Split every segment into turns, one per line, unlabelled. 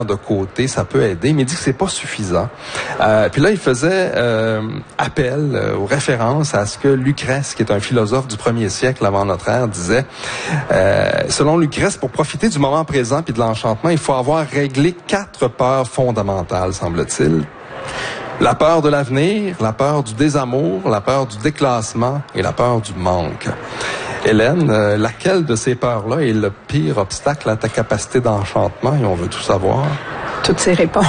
de côté, ça peut aider, mais il dit que c'est pas suffisant. Puis là, il faisait appel ou référence à ce que Lucrèce, qui est un philosophe du 1er siècle avant notre ère, disait. Selon Lucrèce, pour profiter du moment présent puis de l'enchantement, il faut avoir réglé 4 peurs fondamentales, semble-t-il. La peur de l'avenir, la peur du désamour, la peur du déclassement et la peur du manque. Hélène, laquelle de ces peurs-là est le pire obstacle à ta capacité d'enchantement? Et on veut tout savoir.
Toutes ces réponses.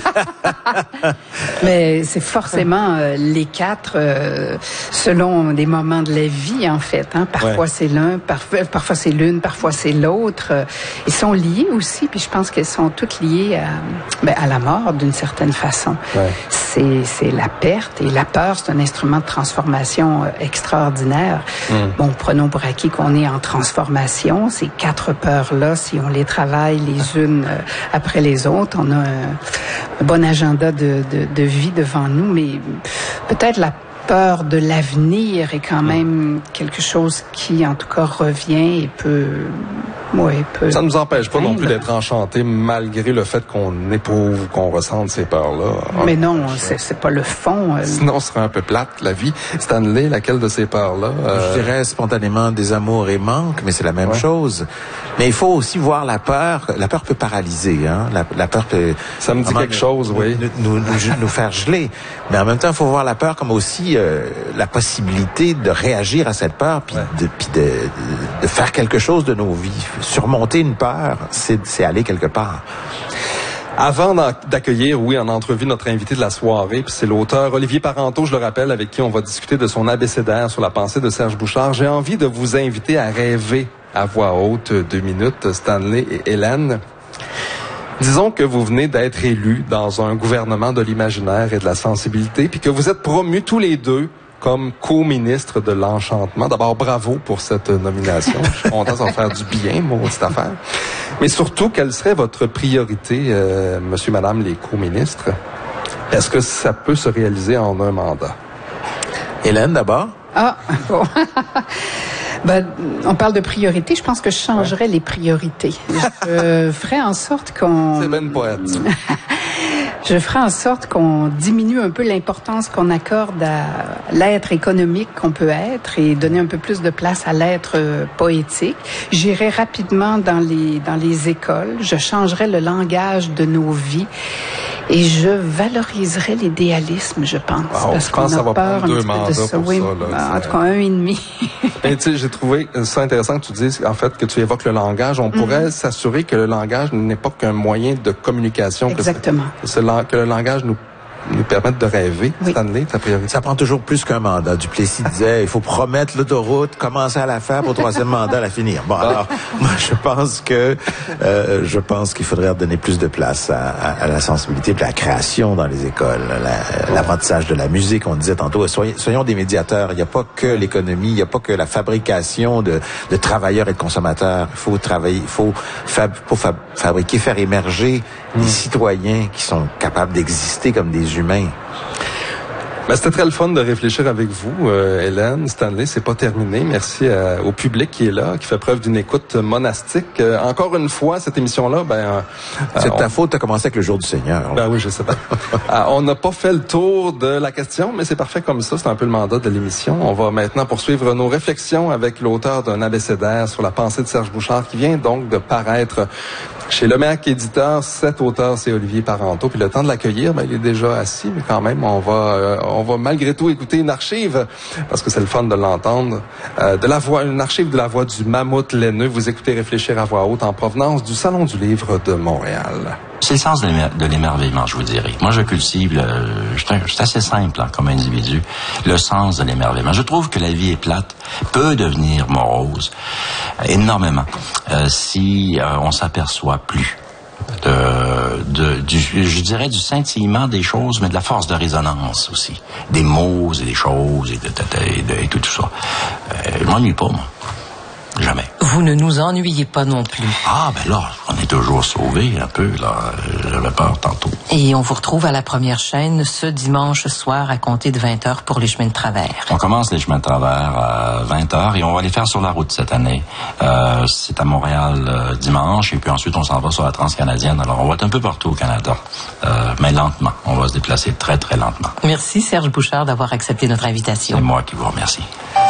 Mais c'est forcément les 4 selon des moments de la vie, en fait. Hein. Parfois c'est l'un, parfois c'est l'une, parfois c'est l'autre. Ils sont liés aussi, puis je pense qu'elles sont toutes liées à la mort d'une certaine façon. Ouais. C'est la perte et la peur, c'est un instrument de transformation extraordinaire. Bon, prenons pour acquis qu'on est en transformation. Ces 4 peurs-là, si on les travaille les unes après les autres, on a un bon agenda de vie devant nous, mais peut-être la peur de l'avenir est quand même quelque chose qui, en tout cas, revient et peut... Ça ne nous empêche pas non plus d'être enchanté malgré le fait qu'on éprouve, qu'on ressente ces peurs-là. Mais non, c'est pas le fond.
Sinon, ce serait un peu plate, la vie. Stanley, laquelle de ces peurs-là?
Je dirais spontanément désamour et manque, mais c'est la même chose. Mais il faut aussi voir la peur. La peur peut paralyser, hein. La peur peut...
Ça me dit quelque chose, oui.
Nous faire geler. Mais en même temps, il faut voir la peur comme aussi la possibilité de réagir à cette peur, puis de faire quelque chose de nos vies. Surmonter une peur, c'est aller quelque part.
Avant d'accueillir, en entrevue, notre invité de la soirée, puis c'est l'auteur Olivier Parenteau, je le rappelle, avec qui on va discuter de son abécédaire sur la pensée de Serge Bouchard. J'ai envie de vous inviter à rêver à voix haute 2 minutes, Stanley et Hélène. Disons que vous venez d'être élus dans un gouvernement de l'imaginaire et de la sensibilité, puis que vous êtes promus tous les 2 comme co-ministre de l'Enchantement. D'abord, bravo pour cette nomination. Je suis content, ça va faire du bien, maudite affaire. Mais surtout, quelle serait votre priorité, monsieur, madame, les co-ministres? Est-ce que ça peut se réaliser en un mandat?
Hélène, d'abord.
Ah, bon. On parle de priorité. Je pense que je changerais les priorités. Je ferais en sorte qu'on...
C'est bien une poète.
Je ferai en sorte qu'on diminue un peu l'importance qu'on accorde à l'être économique qu'on peut être et donner un peu plus de place à l'être poétique. J'irai rapidement dans les écoles. Je changerai le langage de nos vies et je valoriserai l'idéalisme, je pense.
Wow,
parce qu'on a peur un petit peu de ça. Oui, en tout cas, 1 et demi.
Ben, tu sais, j'ai trouvé ça intéressant que tu dises, en fait, que tu évoques le langage. On pourrait s'assurer que le langage n'est pas qu'un moyen de communication.
Exactement.
Que le langage nous permette de rêver. Oui. Stanley, ta priorité?
Ça prend toujours plus qu'un mandat. Duplessis disait, il faut promettre l'autoroute, commencer à la faire pour 3e mandat, la finir. Bon, alors, moi, je pense qu'il faudrait donner plus de place à la sensibilité et à la création dans les écoles. L'apprentissage de la musique, on disait tantôt, soyons des médiateurs. Il n'y a pas que l'économie, il n'y a pas que la fabrication de travailleurs et de consommateurs. Il faut travailler, il faut fabriquer, faire émerger des citoyens qui sont capables d'exister comme des humains.
Ben, c'était très le fun de réfléchir avec vous, Hélène, Stanley. C'est pas terminé. Merci au public qui est là, qui fait preuve d'une écoute monastique. Encore une fois, cette émission-là,
c'est de ta faute, t'as commencé avec le jour du Seigneur.
Ben oui, je sais pas. On n'a pas fait le tour de la question, mais c'est parfait comme ça. C'est un peu le mandat de l'émission. On va maintenant poursuivre nos réflexions avec l'auteur d'un abécédaire sur la pensée de Serge Bouchard, qui vient donc de paraître chez Lemac Éditeur. Cet auteur, c'est Olivier Parenteau. Puis le temps de l'accueillir, il est déjà assis, mais quand même, on va malgré tout écouter une archive, parce que c'est le fun de l'entendre, une archive de la voix du mammouth laineux. Vous écoutez Réfléchir à voix haute en provenance du Salon du Livre de Montréal.
C'est le sens de l'émerveillement, je vous dirais. Moi, je cultive, je suis assez simple comme individu, le sens de l'émerveillement. Je trouve que la vie est plate, peut devenir morose, énormément, si on s'aperçoit plus je dirais du scintillement des choses, mais de la force de résonance aussi. Des mots et des choses et tout ça. Je m'ennuie pas, moi. Jamais.
Vous ne nous ennuyez pas non plus.
Ah, ben là, on est toujours sauvés un peu, là. J'avais peur tantôt.
Et on vous retrouve à la première chaîne ce dimanche soir à compter de 20h pour les chemins de travers.
On commence les chemins de travers à 20h et on va les faire sur la route cette année. C'est à Montréal dimanche et puis ensuite on s'en va sur la Transcanadienne. Alors on va être un peu partout au Canada, mais lentement. On va se déplacer très, très lentement.
Merci Serge Bouchard d'avoir accepté notre invitation.
C'est moi qui vous remercie.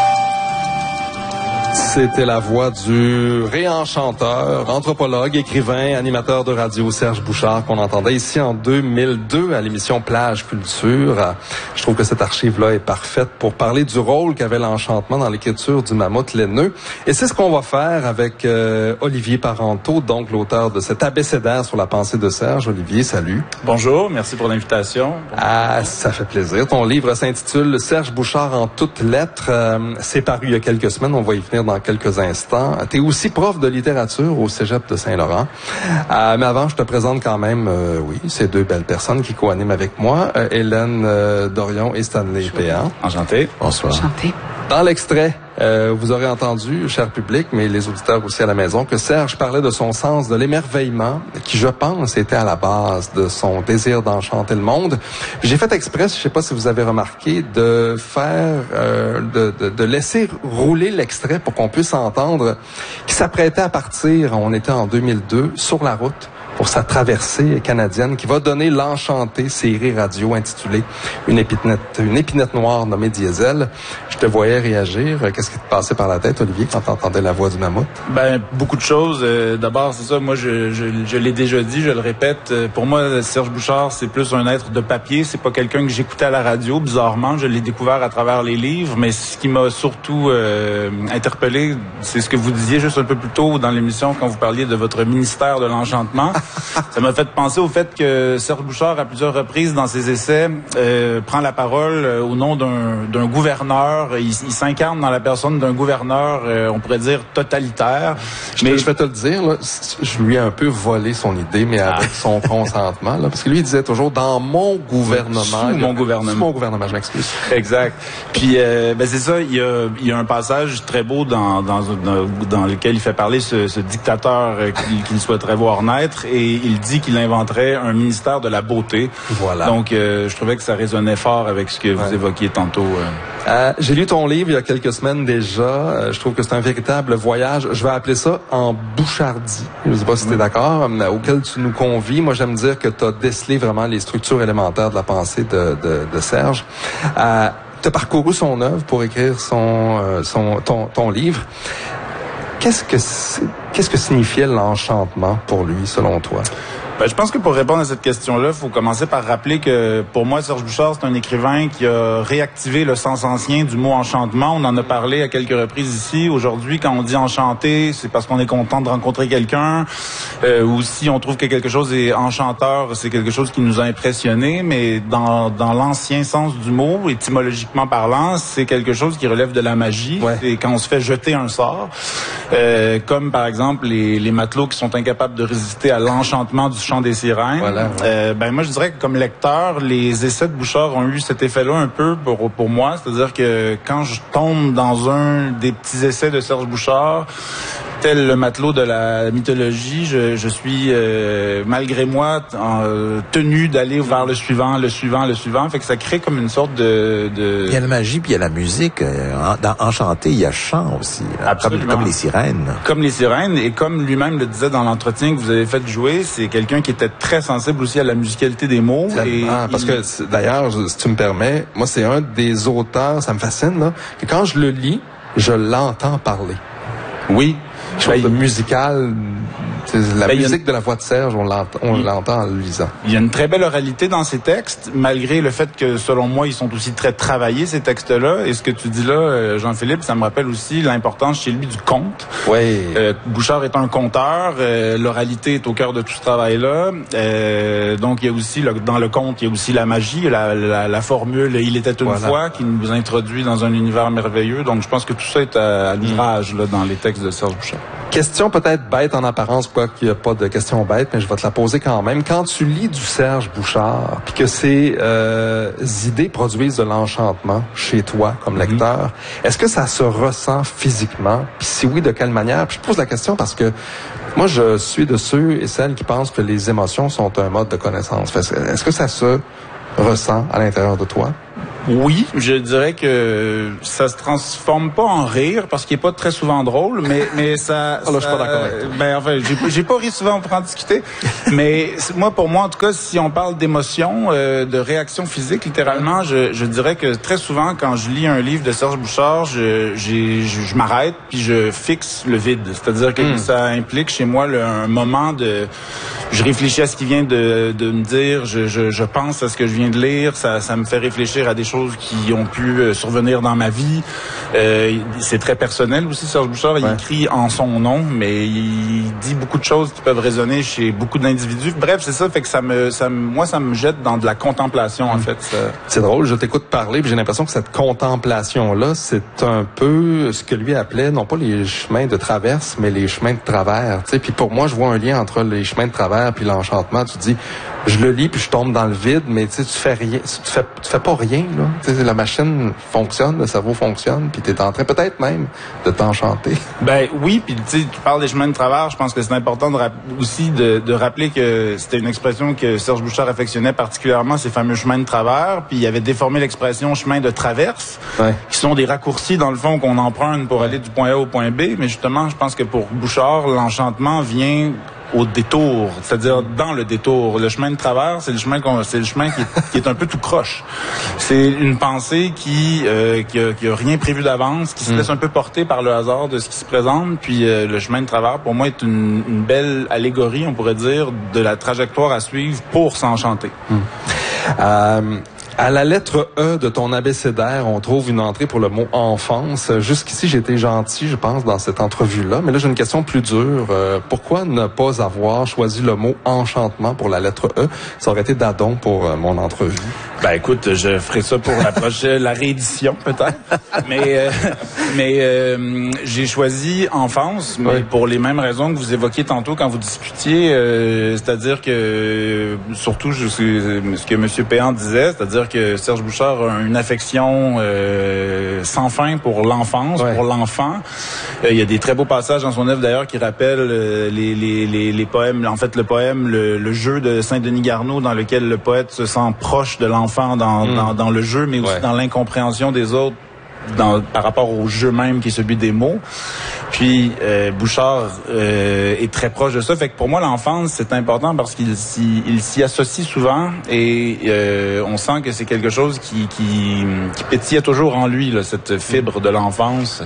C'était la voix du réenchanteur, anthropologue, écrivain, animateur de radio Serge Bouchard qu'on entendait ici en 2002 à l'émission Plage Culture. Je trouve que cette archive-là est parfaite pour parler du rôle qu'avait l'enchantement dans l'écriture du Mammouth laineux. Et c'est ce qu'on va faire avec Olivier Parenteau, donc l'auteur de cet abécédaire sur la pensée de Serge. Olivier, salut.
Bonjour, merci pour l'invitation.
Ah, ça fait plaisir. Ton livre s'intitule Serge Bouchard en toutes lettres. C'est paru il y a quelques semaines, on va y venir dans quelques instants. Tu es aussi prof de littérature au Cégep de Saint-Laurent. Mais avant, je te présente quand même, ces deux belles personnes qui co-animent avec moi, Hélène Dorion et Stanley Péan.
Enchanté.
Bonsoir.
Enchanté.
Dans l'extrait, vous aurez entendu, cher public, mais les auditeurs aussi à la maison, que Serge parlait de son sens de l'émerveillement, qui, je pense, était à la base de son désir d'enchanter le monde. J'ai fait exprès, je sais pas si vous avez remarqué, de faire, de laisser rouler l'extrait pour qu'on puisse entendre qu'il s'apprêtait à partir, on était en 2002, sur la route, pour sa traversée canadienne qui va donner l'Enchanté, série radio intitulée Une épinette noire nommée Diesel. Je te voyais réagir. Qu'est-ce qui te passait par la tête, Olivier, quand tu entendais la voix du mammouth?
Ben, beaucoup de choses. D'abord, c'est ça, moi, je l'ai déjà dit, je le répète. Pour moi, Serge Bouchard, c'est plus un être de papier. C'est pas quelqu'un que j'écoutais à la radio, bizarrement. Je l'ai découvert à travers les livres. Mais ce qui m'a surtout interpellé, c'est ce que vous disiez juste un peu plus tôt dans l'émission quand vous parliez de votre ministère de l'Enchantement. Ça m'a fait penser au fait que Serge Bouchard, à plusieurs reprises dans ses essais, prend la parole au nom d'un gouverneur. Il s'incarne dans la personne d'un gouverneur, on pourrait dire, totalitaire.
Je vais te le dire, là, je lui ai un peu volé son idée, mais avec son consentement. Là, parce que lui, il disait toujours « dans mon gouvernement ».
Sous mon gouvernement.
Sous mon gouvernement, je m'excuse.
Exact. Puis, c'est ça, il y a un passage très beau dans lequel il fait parler ce dictateur qu'il souhaiterait voir naître. Et il dit qu'il inventerait un ministère de la beauté.
Voilà.
Donc, je trouvais que ça résonnait fort avec ce que vous évoquiez tantôt.
J'ai lu ton livre il y a quelques semaines déjà. Je trouve que c'est un véritable voyage. Je vais appeler ça en bouchardie. Je ne sais pas si tu es d'accord, auquel tu nous convies. Moi, j'aime dire que tu as décelé vraiment les structures élémentaires de la pensée de Serge. Tu as parcouru son œuvre pour écrire ton livre. Qu'est-ce que signifiait l'enchantement pour lui, selon toi?
Ben, je pense que pour répondre à cette question-là, il faut commencer par rappeler que pour moi, Serge Bouchard, c'est un écrivain qui a réactivé le sens ancien du mot enchantement. On en a parlé à quelques reprises ici. Aujourd'hui, quand on dit enchanté, c'est parce qu'on est content de rencontrer quelqu'un. Ou si on trouve que quelque chose est enchanteur, c'est quelque chose qui nous a impressionnés. Mais dans l'ancien sens du mot, étymologiquement parlant, c'est quelque chose qui relève de la magie. Ouais. C'est quand on se fait jeter un sort. Comme par exemple les matelots qui sont incapables de résister à l'enchantement du chant des sirènes. Voilà, ouais. Moi, je dirais que comme lecteur, les essais de Bouchard ont eu cet effet-là un peu pour moi. C'est-à-dire que quand je tombe dans un des petits essais de Serge Bouchard, tel le matelot de la mythologie, je suis, malgré moi, tenu d'aller vers le suivant. Fait que ça crée comme une sorte de...
Il y a la magie, puis il y a la musique. Dans Enchanté, il y a chant aussi. Comme les sirènes.
Comme les sirènes. Et comme lui-même le disait dans l'entretien que vous avez fait jouer, c'est quelqu'un qui était très sensible aussi à la musicalité des mots.
Parce que, d'ailleurs, si tu me permets, moi, c'est un des auteurs, ça me fascine, là, que quand je le lis, je l'entends parler.
Oui.
Musical, la musique de la voix de Serge, on l'entend en le lisant.
Il y a une très belle oralité dans ces textes, malgré le fait que, selon moi, ils sont aussi très travaillés, ces textes-là. Et ce que tu dis là, Jean-Philippe, ça me rappelle aussi l'importance chez lui du conte.
Oui.
Bouchard est un conteur, l'oralité est au cœur de tout ce travail-là. Donc, il y a aussi, dans le conte, il y a aussi la magie, la formule « Il était une fois » qui nous introduit dans un univers merveilleux. Donc, je pense que tout ça est à l'ouvrage là, dans les textes de Serge Bouchard.
Question peut-être bête en apparence, quoi qu'il n'y a pas de question bête, mais je vais te la poser quand même. Quand tu lis du Serge Bouchard, puis que ces idées produisent de l'enchantement chez toi comme lecteur, est-ce que ça se ressent physiquement? Puis si oui, de quelle manière? Puis je te pose la question parce que moi, je suis de ceux et celles qui pensent que les émotions sont un mode de connaissance. Est-ce que ça se ressent à l'intérieur de toi?
Oui, je dirais que ça se transforme pas en rire parce qu'il est pas très souvent drôle, mais ça.
Alors, je suis pas d'accord avec toi.
Ben enfin, j'ai pas ri souvent pour en discuter, mais pour moi en tout cas, si on parle d'émotion, de réaction physique, littéralement, je dirais que très souvent quand je lis un livre de Serge Bouchard, je m'arrête puis je fixe le vide, c'est-à-dire que ça implique chez moi un moment de, je réfléchis à ce qu'il vient de me dire, je pense à ce que je viens de lire, ça me fait réfléchir à des choses qui ont pu survenir dans ma vie. C'est très personnel aussi, Serge Bouchard. Il écrit en son nom, mais il dit beaucoup de choses qui peuvent résonner chez beaucoup d'individus. Bref, c'est ça, fait que ça me jette dans de la contemplation, en fait.
C'est drôle, je t'écoute parler, puis j'ai l'impression que cette contemplation-là, c'est un peu ce que lui appelait, non pas les chemins de traverse, mais les chemins de travers. Tu sais, puis pour moi, je vois un lien entre les chemins de travers puis l'enchantement. Tu dis, je le lis puis je tombe dans le vide, mais tu sais, tu fais rien, tu fais pas rien, là. Tu sais, la machine fonctionne, le cerveau fonctionne, puis t'es en train peut-être même de t'enchanter.
Ben oui, puis tu sais, tu parles des chemins de travers, je pense que c'est important aussi de rappeler que c'était une expression que Serge Bouchard affectionnait particulièrement, ces fameux chemins de travers, puis il avait déformé l'expression chemin de traverse, qui sont des raccourcis dans le fond qu'on emprunte pour aller du point A au point B, mais justement, je pense que pour Bouchard, l'enchantement vient au détour, c'est-à-dire dans le détour. Le chemin de travers, c'est le chemin qui est un peu tout croche. C'est une pensée qui a rien prévu d'avance, qui se laisse un peu porter par le hasard de ce qui se présente. Puis le chemin de travers, pour moi, est une belle allégorie, on pourrait dire, de la trajectoire à suivre pour s'enchanter.
À la lettre E de ton abécédaire, on trouve une entrée pour le mot enfance. Jusqu'ici, j'ai été gentil, je pense, dans cette entrevue-là. Mais là, j'ai une question plus dure. Pourquoi ne pas avoir choisi le mot enchantement pour la lettre E? Ça aurait été d'adon pour mon entrevue.
Ben écoute, je ferai ça pour la réédition peut-être. Mais j'ai choisi enfance, mais pour les mêmes raisons que vous évoquiez tantôt quand vous discutiez, c'est-à-dire que surtout ce que M. Péan disait, c'est-à-dire que Serge Bouchard a une affection sans fin pour l'enfance, pour l'enfant. Il y a des très beaux passages dans son œuvre d'ailleurs qui rappellent les poèmes, en fait le poème le jeu de Saint-Denis Garneau, dans lequel le poète se sent proche de l'enfant dans le jeu, mais aussi dans l'incompréhension des autres par rapport au jeu même qui est celui des mots. Puis Bouchard est très proche de ça. Fait que pour moi, l'enfance, c'est important parce qu'il s'y associe souvent et on sent que c'est quelque chose qui pétillait toujours en lui, là, cette fibre de l'enfance.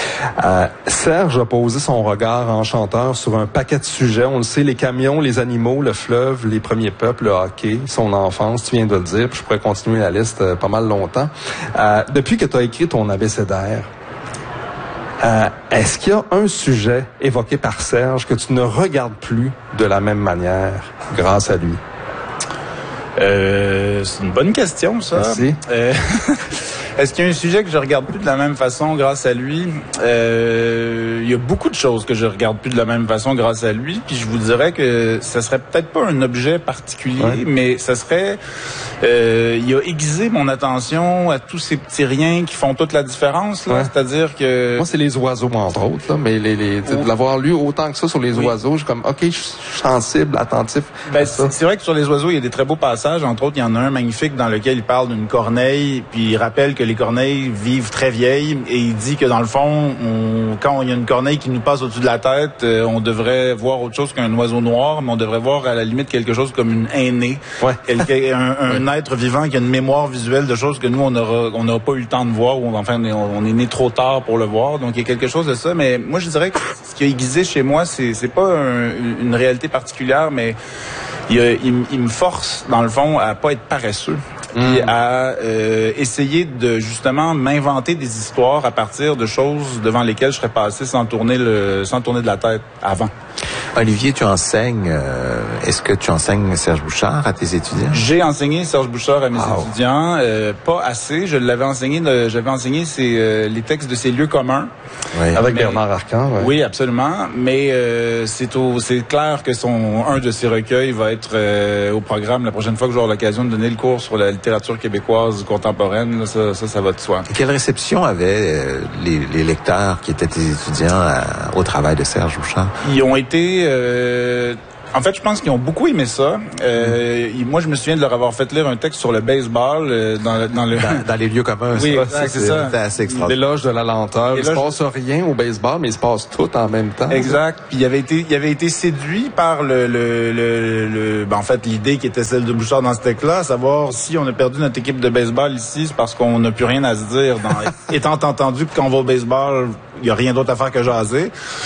Serge a posé son regard enchanteur sur un paquet de sujets. On le sait, les camions, les animaux, le fleuve, les premiers peuples, le hockey, son enfance, tu viens de le dire, puis je pourrais continuer la liste pas mal longtemps. Depuis que tu as écrit ton abécédaire, est-ce qu'il y a un sujet évoqué par Serge que tu ne regardes plus de la même manière grâce à lui?
C'est une bonne question, ça.
Merci.
Est-ce qu'il y a un sujet que je regarde plus de la même façon grâce à lui? Il y a beaucoup de choses que je regarde plus de la même façon grâce à lui. Puis je vous dirais que ça serait peut-être pas un objet particulier, mais ça serait... il a aiguisé mon attention à tous ces petits riens qui font toute la différence. Là. C'est-à-dire que...
Moi, c'est les oiseaux, entre autres. Là, mais de l'avoir lu autant que ça sur les oiseaux, je suis comme, OK, je suis sensible, attentif.
Ben, c'est vrai que sur les oiseaux, il y a des très beaux passages. Entre autres, il y en a un magnifique dans lequel il parle d'une corneille, puis il rappelle que les corneilles vivent très vieilles, et il dit que dans le fond, quand il y a une corneille qui nous passe au-dessus de la tête, on devrait voir autre chose qu'un oiseau noir, mais on devrait voir à la limite quelque chose comme une aînée, un être vivant qui a une mémoire visuelle de choses que nous on n'aura pas eu le temps de voir, ou enfin on est né trop tard pour le voir. Donc il y a quelque chose de ça, mais moi je dirais que ce qui a aiguisé chez moi, c'est pas une réalité particulière, mais il me force dans le fond à pas être paresseux. Puis à essayer de justement m'inventer des histoires à partir de choses devant lesquelles je serais passé sans tourner de la tête avant.
Olivier, tu enseignes, est-ce que tu enseignes Serge Bouchard à tes étudiants?
J'ai enseigné Serge Bouchard à mes étudiants, pas assez. J'avais enseigné les textes de ses lieux communs.
Oui. Avec Bernard Arcan. Ouais.
Oui, absolument. Mais c'est clair que un de ses recueils va être au programme la prochaine fois que j'aurai l'occasion de donner le cours sur la littérature québécoise contemporaine. Là, ça va de soi.
Quelle réception avaient les lecteurs qui étaient tes étudiants au travail de Serge Bouchard?
Ils ont été... En fait, je pense qu'ils ont beaucoup aimé ça. Moi, je me souviens de leur avoir fait lire un texte sur le baseball
dans les lieux communs.
Oui, c'est ça.
C'était assez extraordinaire.
L'éloge de la lenteur. Il se passe rien au baseball, mais il se passe tout en même temps.
Exact. Puis il avait été séduit par en fait, l'idée qui était celle de Bouchard dans ce texte-là, à savoir si on a perdu notre équipe de baseball ici, c'est parce qu'on n'a plus rien à se dire. Étant entendu que quand on va au baseball, il y a rien d'autre à faire que jaser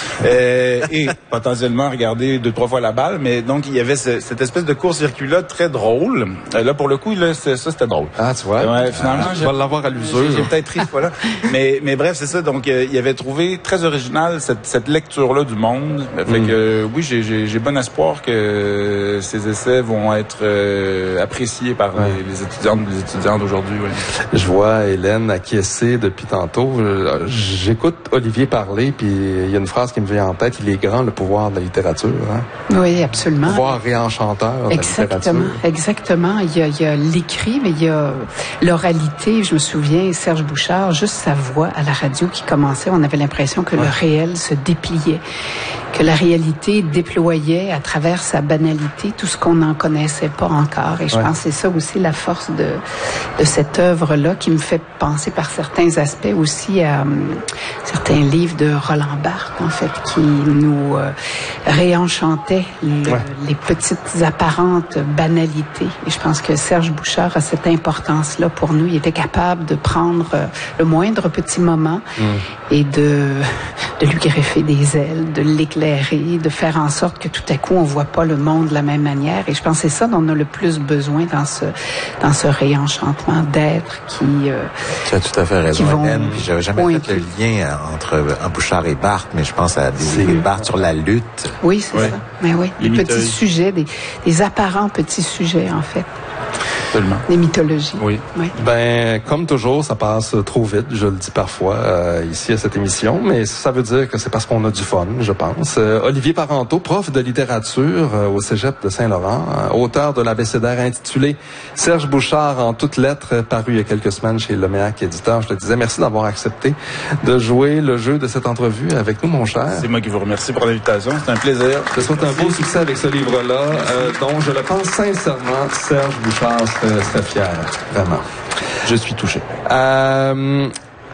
et potentiellement regarder 2-3 fois la balle. Mais donc il y avait cette espèce de court-circuit-là très drôle. Là pour le coup, c'était drôle.
Ah, tu vois.
Ouais, finalement,
je vais l'avoir à l'usure.
J'ai peut-être ri, voilà. mais bref, c'est ça. Donc il avait trouvé très original cette lecture-là du monde. Fait que oui, j'ai bon espoir que ces essais vont être appréciés par les étudiantes et les étudiants d'aujourd'hui. Oui.
Je vois Hélène acquiescer depuis tantôt. J'écoute Olivier parler, puis il y a une phrase qui me vient en tête, il est grand le pouvoir de la littérature. Hein?
Oui, absolument.
Le pouvoir réenchanteur de la littérature.
Exactement. Il y a l'écrit, mais il y a l'oralité. Je me souviens, Serge Bouchard, juste sa voix à la radio qui commençait, on avait l'impression que le réel se dépliait, que la réalité déployait à travers sa banalité tout ce qu'on n'en connaissait pas encore. Et je pense que c'est ça aussi la force de cette œuvre-là qui me fait penser par certains aspects aussi à certains livres de Roland Barthes, en fait, qui nous réenchantaient les petites apparentes banalités. Et je pense que Serge Bouchard a cette importance-là pour nous. Il était capable de prendre le moindre petit moment et de lui greffer des ailes, de l'éclairer, de faire en sorte que tout à coup, on voit pas le monde de la même manière. Et je pense que c'est ça dont on a le plus besoin dans ce réenchantement d'êtres qui...
Tu as tout à fait raison, Hélène. Puis j'avais jamais fait le lien entre Bouchard et Barthes, mais je pense à des Barthes sur la lutte.
Oui, c'est ça. Mais oui, des petits sujets, des apparents petits sujets, en fait.
Absolument.
Des mythologies.
Oui. Ben, comme toujours, ça passe trop vite, je le dis parfois ici à cette émission, mais ça veut dire que c'est parce qu'on a du fun, je pense. Olivier Parenteau, prof de littérature au Cégep de Saint-Laurent, auteur de l'abécédaire intitulé Serge Bouchard en toutes lettres, paru il y a quelques semaines chez Leméac Éditeur. Je te disais merci d'avoir accepté de jouer le jeu de cette entrevue avec nous, mon cher.
C'est moi qui vous remercie pour l'invitation. C'est un plaisir.
Je te souhaite un beau succès avec ce livre-là, dont je le pense sincèrement, Serge Bouchard serait fier, vraiment.
Je suis touché.
On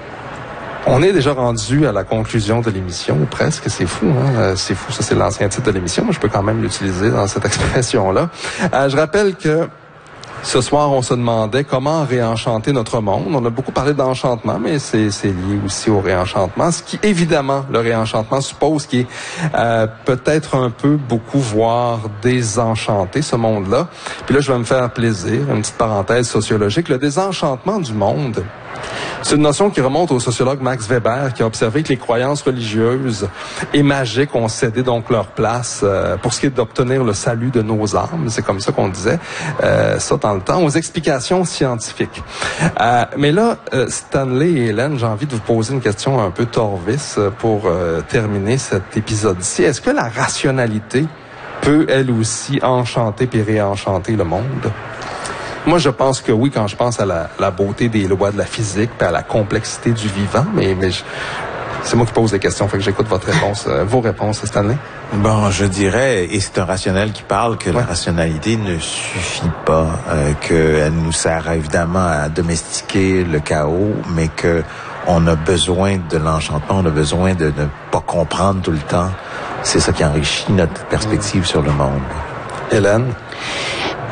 est déjà rendu à la conclusion de l'émission, presque. C'est fou, hein? C'est fou, ça c'est l'ancien titre de l'émission, mais je peux quand même l'utiliser dans cette expression-là. Je rappelle que ce soir, on se demandait comment réenchanter notre monde. On a beaucoup parlé d'enchantement, mais c'est lié aussi au réenchantement. Ce qui, évidemment, le réenchantement suppose qu'il est peut-être un peu beaucoup, voire désenchanté, ce monde-là. Puis là, je vais me faire plaisir, une petite parenthèse sociologique. Le désenchantement du monde, c'est une notion qui remonte au sociologue Max Weber, qui a observé que les croyances religieuses et magiques ont cédé donc leur place pour ce qui est d'obtenir le salut de nos âmes. C'est comme ça qu'on disait ça dans le temps, aux explications scientifiques. Mais là, Stanley et Hélène, j'ai envie de vous poser une question un peu torvisse pour terminer cet épisode-ci. Est-ce que la rationalité peut, elle aussi, enchanter puis réenchanter le monde? Moi, je pense que oui, quand je pense à la beauté des lois de la physique puis à la complexité du vivant, mais c'est moi qui pose des questions, fait que j'écoute votre réponse, vos réponses, Stanley.
Bon, je dirais, et c'est un rationnel qui parle, que la rationalité ne suffit pas, qu'elle nous sert évidemment à domestiquer le chaos, mais que on a besoin de l'enchantement, on a besoin de ne pas comprendre tout le temps. C'est ça qui enrichit notre perspective sur le monde.
Hélène?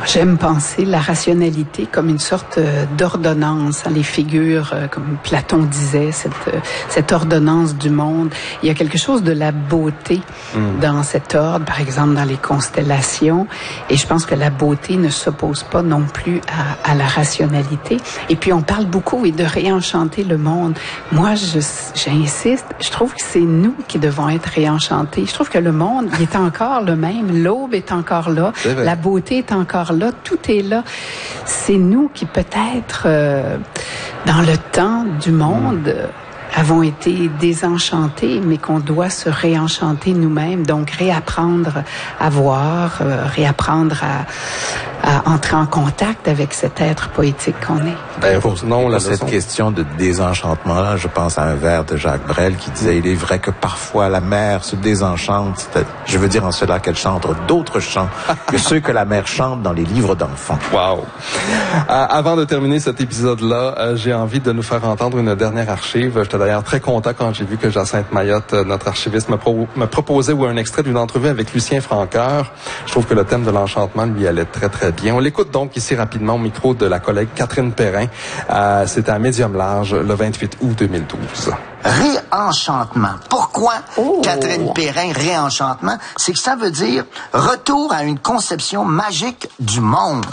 J'aime penser la rationalité comme une sorte d'ordonnance. Les figures, comme Platon disait, cette ordonnance du monde. Il y a quelque chose de la beauté dans cet ordre, par exemple dans les constellations. Et je pense que la beauté ne s'oppose pas non plus à la rationalité. Et puis on parle beaucoup de réenchanter le monde. Moi, j'insiste, je trouve que c'est nous qui devons être réenchantés. Je trouve que le monde, il est encore le même. L'aube est encore là. La beauté est encore là. Tout est là. C'est nous qui peut-être, dans le temps du monde, avons été désenchantés, mais qu'on doit se réenchanter nous-mêmes. Donc, réapprendre à voir, réapprendre à entrer en contact avec cet être poétique qu'on est.
Cette question de désenchantement-là, je pense à un vers de Jacques Brel qui disait « Il est vrai que parfois la mer se désenchante, je veux dire en cela qu'elle chante d'autres chants que ceux que la mer chante dans les livres d'enfants. »
Wow! Avant de terminer cet épisode-là, j'ai envie de nous faire entendre une dernière archive. J'étais d'ailleurs très content quand j'ai vu que Jacinthe Mayotte, notre archiviste, me proposait un extrait d'une entrevue avec Lucien Francoeur. Je trouve que le thème de l'enchantement lui allait très, très bien. On l'écoute donc ici rapidement au micro de la collègue Catherine Perrin. C'était à Médium Large le 28 août 2012.
Réenchantement. Pourquoi, Catherine Perrin, réenchantement? C'est que ça veut dire retour à une conception magique du monde.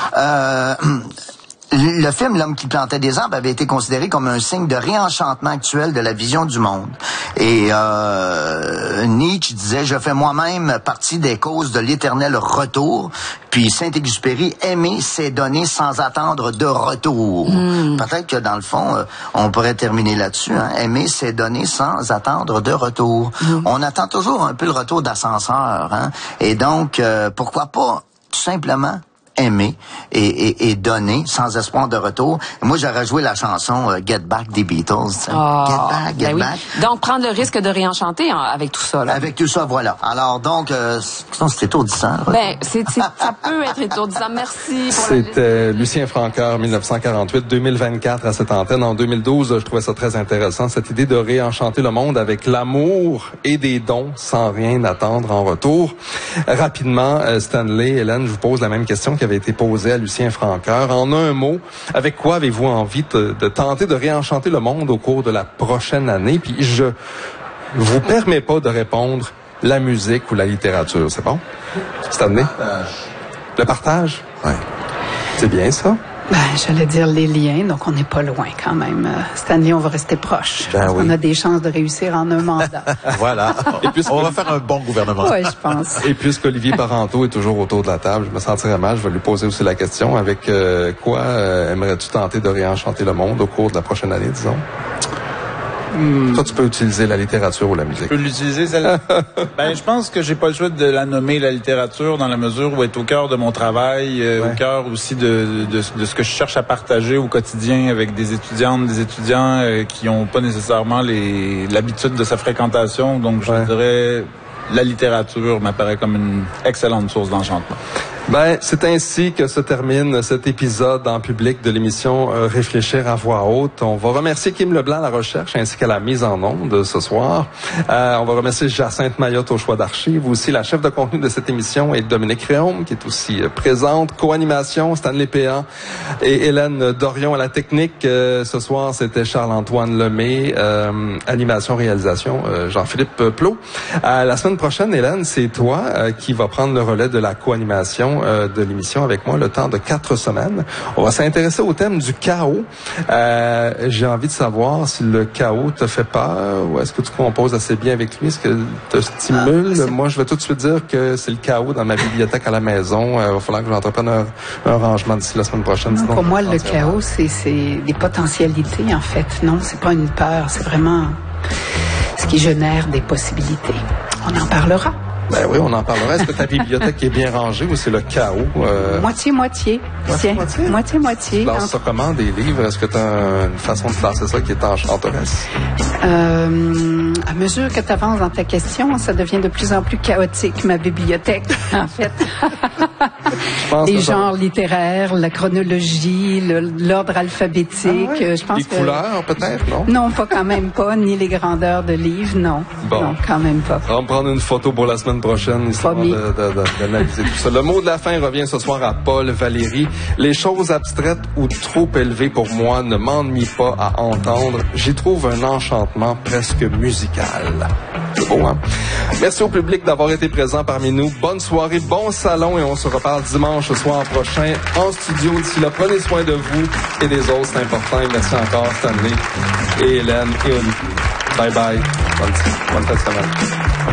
Le film L'homme qui plantait des arbres avait été considéré comme un signe de réenchantement actuel de la vision du monde. Et Nietzsche disait « Je fais moi-même partie des causes de l'éternel retour ». Puis Saint-Exupéry, « Aimer, c'est donner sans attendre de retour ». Peut-être que dans le fond, on pourrait terminer là-dessus. Hein? Aimer, c'est donner sans attendre de retour. On attend toujours un peu le retour d'ascenseur. Hein? Et donc, pourquoi pas tout simplement aimer et donner sans espoir de retour. Moi, j'aurais joué la chanson Get Back des Beatles. Get Back.
Donc, prendre le risque de réenchanter avec tout ça. Là.
Avec tout ça, voilà. Alors, donc, c'est étourdissant.
Ça peut être étourdissant. Merci pour
C'était Lucien Francoeur, 1948-2024 à cette antenne. En 2012, je trouvais ça très intéressant, cette idée de réenchanter le monde avec l'amour et des dons sans rien attendre en retour. Rapidement, Stanley, Hélène, je vous pose la même question qui avait été posée à Lucien Francoeur. En un mot, avec quoi avez-vous envie de tenter de réenchanter le monde au cours de la prochaine année? Puis je vous permets pas de répondre la musique ou la littérature, c'est bon? Stanley? Le partage?
Oui.
C'est bien ça?
J'allais dire les liens, donc on n'est pas loin quand même. Stanley, on va rester proche. On a des chances de réussir en un mandat.
Voilà. Et puis, on va faire un bon gouvernement.
Oui, je pense.
Et puisqu'Olivier Parenteau est toujours autour de la table, je me sentirais mal, je vais lui poser aussi la question. Avec quoi aimerais-tu tenter de réenchanter le monde au cours de la prochaine année, disons? Toi, tu peux utiliser la littérature ou la musique.
Je peux l'utiliser, celle-là. Je pense que j'ai pas le choix de la nommer, la littérature, dans la mesure où elle est au cœur de mon travail, au cœur aussi de ce que je cherche à partager au quotidien avec des étudiantes, des étudiants qui ont pas nécessairement l'habitude de sa fréquentation. Donc, je dirais, la littérature m'apparaît comme une excellente source d'enchantement.
C'est ainsi que se termine cet épisode en public de l'émission Réfléchir à voix haute. On va remercier Kim Leblanc à la recherche ainsi qu'à la mise en onde ce soir. On va remercier Jacinthe Mayotte au choix d'archives. Aussi, la chef de contenu de cette émission est Dominique Réaume, qui est aussi présente. Co-animation, Stanley Péan et Hélène Dorion à la technique. Ce soir, c'était Charles-Antoine Lemay. Animation, réalisation, Jean-Philippe Plot. La semaine prochaine, Hélène, c'est toi qui va prendre le relais de la co-animation de l'émission avec moi le temps de 4 semaines. On va s'intéresser au thème du chaos. J'ai envie de savoir si le chaos te fait peur ou est-ce que tu composes assez bien avec lui? Est-ce que te stimule? Moi, je vais tout de suite dire que c'est le chaos dans ma bibliothèque à la maison. Il va falloir que j'entreprenne un rangement d'ici la semaine prochaine.
Non, pour moi, le chaos, c'est des potentialités, en fait. Non, c'est pas une peur. C'est vraiment ce qui génère des possibilités. On en parlera.
Oui, on en parlera. Est-ce que ta bibliothèque est bien rangée ou c'est le chaos?
Moitié-moitié. Moitié-moitié.
Tu classes ça comment, des livres? Est-ce que tu as une façon de classer ça qui est enchanteresse?
À mesure que tu avances dans ta question, ça devient de plus en plus chaotique, ma bibliothèque, en fait. Les genres littéraires, la chronologie, l'ordre alphabétique.
Ah ouais.
Je pense
les couleurs, peut-être, non?
Non, pas quand même pas, ni les grandeurs de livres, non.
Bon.
Non, quand même pas.
On va prendre une photo pour la semaine prochaine, histoire d'analyser tout ça. Le mot de la fin revient ce soir à Paul Valéry. Les choses abstraites ou trop élevées pour moi ne m'ennuient pas à entendre. J'y trouve un enchantement presque musical. C'est beau, hein? Merci au public d'avoir été présent parmi nous. Bonne soirée, bon salon et on se reparle dimanche soir prochain en studio. D'ici là, prenez soin de vous et des autres, c'est important. Et merci encore Stanley et Hélène et Olivier. Bye bye. Bonne fin de semaine.